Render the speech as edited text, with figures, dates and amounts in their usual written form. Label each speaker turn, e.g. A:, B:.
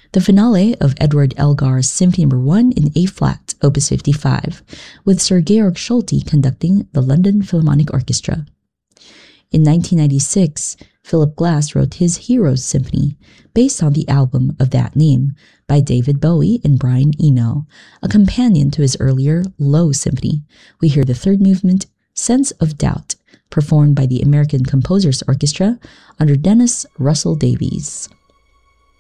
A: The finale of Edward Elgar's Symphony No. 1 in A-flat, Opus 55, with Sir Georg Solti conducting the London Philharmonic Orchestra. In 1996, Philip Glass wrote his Heroes Symphony, based on the album of that name by David Bowie and Brian Eno, a companion to his earlier Low Symphony. We hear the third movement, Sense of Doubt, performed by the American Composers Orchestra under Dennis Russell Davies.